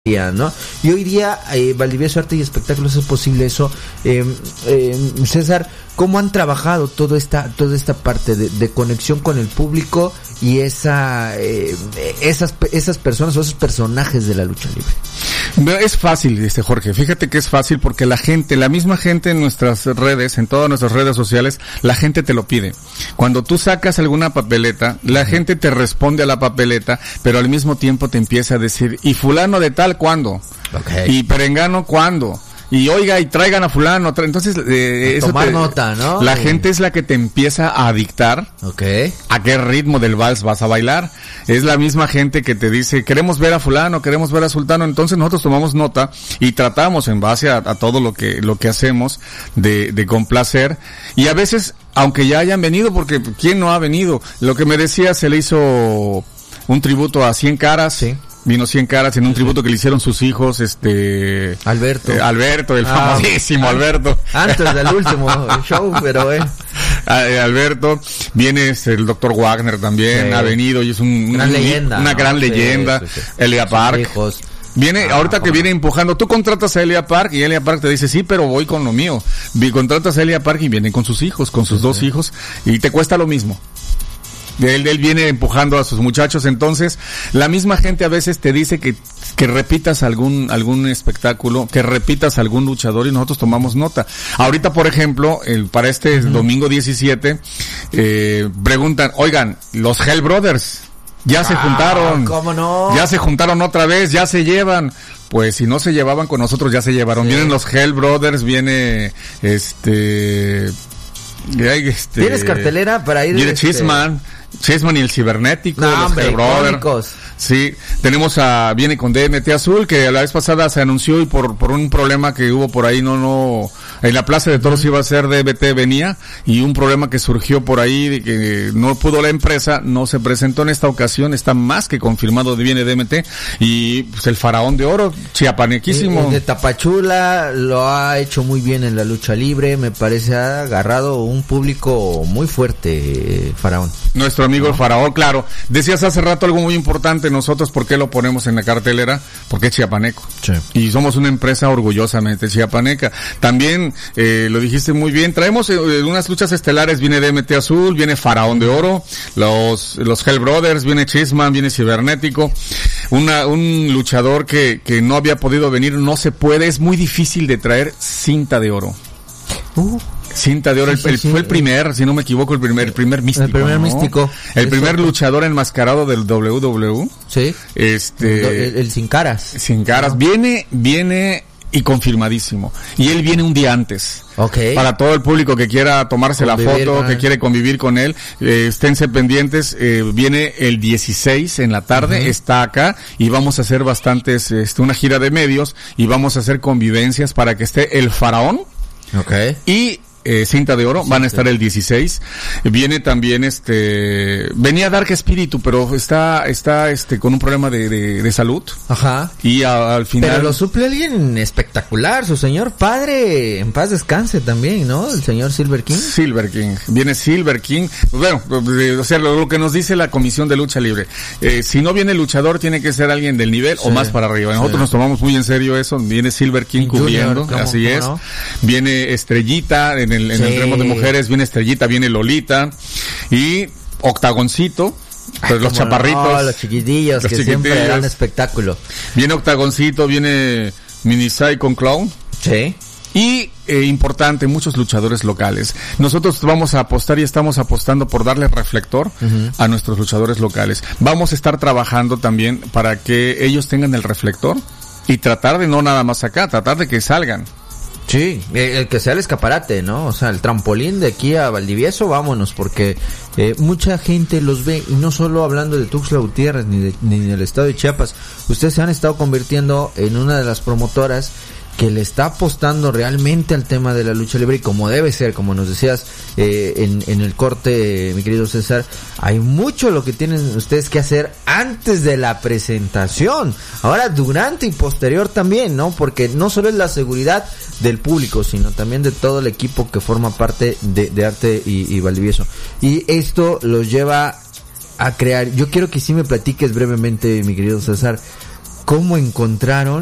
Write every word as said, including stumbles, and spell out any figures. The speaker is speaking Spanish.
¿no? Y hoy día, eh, Valdivieso Arte y Espectáculos es posible eso. Eh, eh, César, ¿cómo han trabajado toda esta, toda esta parte de, de conexión con el público y esa, eh, esas, esas personas o esos personajes de la lucha libre? Es fácil, este Jorge, fíjate que es fácil porque la gente, la misma gente en nuestras redes, en todas nuestras redes sociales, la gente te lo pide. Cuando tú sacas alguna papeleta, la gente te responde a la papeleta, pero al mismo tiempo te empieza a decir, ¿y fulano de tal cuándo? Okay. ¿Y perengano cuándo? Y oiga, y traigan a fulano, tra- entonces eh, eso tomar te, nota, ¿no? La gente es la que te empieza a dictar okay. a qué ritmo del vals vas a bailar. Es la misma gente que te dice, queremos ver a fulano, queremos ver a sultano, entonces nosotros tomamos nota y tratamos en base a, a todo lo que lo que hacemos de, de complacer, y a veces, aunque ya hayan venido, porque ¿quién no ha venido? Lo que me decía, se le hizo un tributo a Cien Caras. Sí. Vino Cien Caras en un tributo que le hicieron sus hijos, este... Alberto. Eh, Alberto, el ah, famosísimo ah, Alberto. Antes del último show, pero eh. Ah, eh, Alberto, viene este, el doctor Wagner también, sí. Ha venido y es un, gran un, leyenda, una ¿no? gran Sí, leyenda. sí, sí. Elia Park. Hijos. Viene, ah, ahorita que viene empujando, tú contratas a Elia Park y Elia Park te dice, sí, pero voy con lo mío. Vi, contratas a Elia Park y viene con sus hijos, con sus sí, dos sí. hijos, y te cuesta lo mismo. Él, él viene empujando a sus muchachos, entonces la misma gente a veces te dice que, que repitas algún algún espectáculo, que repitas algún luchador, y nosotros tomamos nota. Ahorita, por ejemplo, el, para este uh-huh. domingo diecisiete, eh, preguntan, oigan, los Hell Brothers ya se ah, juntaron, ¿cómo no? Ya se juntaron otra vez, ya se llevan. Pues si no se llevaban con nosotros, ya se llevaron. Sí. Vienen los Hell Brothers, viene este... Este, ¿Tienes cartelera para ir? Viene este... Chisman, Chisman y el Cibernético, no, los hombre, Brothers. Sí, tenemos a, viene con D M T Azul, que la vez pasada se anunció y por, por un problema que hubo por ahí, no, no, en la Plaza de Toros iba a ser D M T, venía, y un problema que surgió por ahí, de que no pudo la empresa, no se presentó en esta ocasión, está más que confirmado de viene D M T, y pues el Faraón de Oro, chiapanequísimo. De Tapachula, lo ha hecho muy bien en la lucha libre, me parece ha agarrado un público muy fuerte, Faraón. Nuestro amigo ¿no? el Faraón, claro. Decías hace rato algo muy importante, nosotros, ¿por qué lo ponemos en la cartelera? Porque es chiapaneco. Sí. Y somos una empresa orgullosamente chiapaneca. También, eh, lo dijiste muy bien, traemos eh, unas luchas estelares, viene D M T Azul, viene Faraón de Oro, los, los Hell Brothers, viene Chisman, viene Cibernético, una, un luchador que, que no había podido venir, no se puede, es muy difícil de traer, Cinta de Oro. Uh. Cinta de Oro, sí, el, el, sí, fue el primer, si no me equivoco, el primer, el primer místico. El primer ¿no? místico. El primer luchador enmascarado del W W E. Sí. Este. El, el Sin Caras. Sin Caras. No. Viene, viene y confirmadísimo. Y él viene un día antes. Okay. Para todo el público que quiera tomarse convivir, la foto, que quiere convivir con él, eh, esténse pendientes, eh, viene el dieciséis en la tarde, uh-huh. está acá, y vamos a hacer bastantes, este, una gira de medios, y vamos a hacer convivencias para que esté el Faraón. Okay. Y Eh, Cinta de Oro, sí, van a estar sí. el dieciséis. Viene también este, venía Dark Espíritu, pero está, está este, con un problema de, de, de salud. Ajá. Y a, al final. Pero lo suple alguien espectacular, su señor padre, en paz descanse también, ¿no? El señor Silver King. Silver King. Viene Silver King. Bueno, o sea, lo, lo que nos dice la Comisión de Lucha Libre. Eh, si no viene luchador, tiene que ser alguien del nivel sí. o más para arriba. Nosotros sí. nos tomamos muy en serio eso. Viene Silver King cubriendo, Junior, así es. No? Viene Estrellita, en el, en sí. el remo de mujeres, viene Estrellita, viene Lolita y Octagoncito, pues Ay, los chaparritos, no, los chiquitillos los que chiquitillos. Siempre dan espectáculo. Viene Octagoncito, viene Minisai con Clown. Sí. Y eh, importante, muchos luchadores locales. Nosotros vamos a apostar y estamos apostando por darle reflector uh-huh. a nuestros luchadores locales. Vamos a estar trabajando también para que ellos tengan el reflector y tratar de no nada más acá, tratar de que salgan. Sí, el que sea el escaparate, ¿no? O sea, el trampolín de aquí a Valdivieso, vámonos, porque eh, mucha gente los ve, y no solo hablando de Tuxtla Gutiérrez ni, de, ni del estado de Chiapas, ustedes se han estado convirtiendo en una de las promotoras que le está apostando realmente al tema de la lucha libre, y como debe ser, como nos decías eh, en, en el corte, mi querido César, hay mucho lo que tienen ustedes que hacer antes de la presentación, ahora durante y posterior también, ¿no? Porque no solo es la seguridad del público, sino también de todo el equipo que forma parte de, de Arte y, y Valdivieso, y esto los lleva a crear. Yo quiero que sí me platiques brevemente, mi querido César, cómo encontraron